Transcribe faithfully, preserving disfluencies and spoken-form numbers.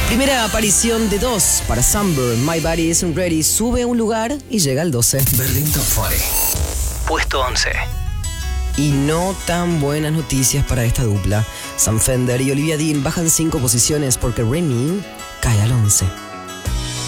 Primera aparición de dos para Sunburn, My Body Isn't Ready, sube un lugar y llega al doce. Berlín Top veinte. Puesto once. Y no tan buenas noticias para esta dupla. Sam Fender y Olivia Dean bajan cinco posiciones porque Remy cae al once.